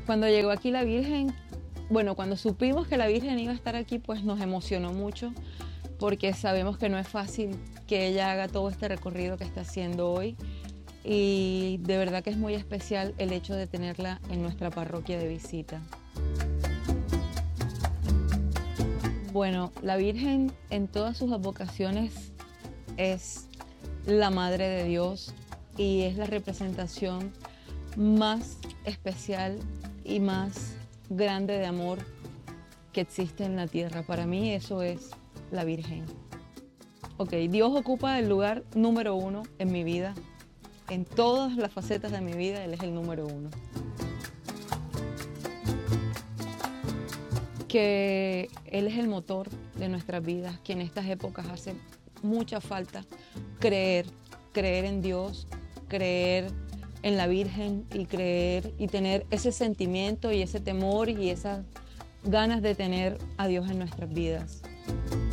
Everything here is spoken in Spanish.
Cuando llegó aquí la Virgen, bueno, cuando supimos que la Virgen iba a estar aquí, pues nos emocionó mucho, porque sabemos que no es fácil que ella haga todo este recorrido que está haciendo hoy, y de verdad que es muy especial el hecho de tenerla en nuestra parroquia de visita. Bueno, la Virgen en todas sus advocaciones es la Madre de Dios y es la representación más especial y más grande de amor que existe en la tierra. Para mí eso es la Virgen. Ok, Dios ocupa el lugar número 1 en mi vida. En todas las facetas de mi vida, Él es el número 1. Que Él es el motor de nuestras vidas, que en estas épocas hace mucha falta creer en Dios, creer en la Virgen y creer y tener ese sentimiento y ese temor y esas ganas de tener a Dios en nuestras vidas.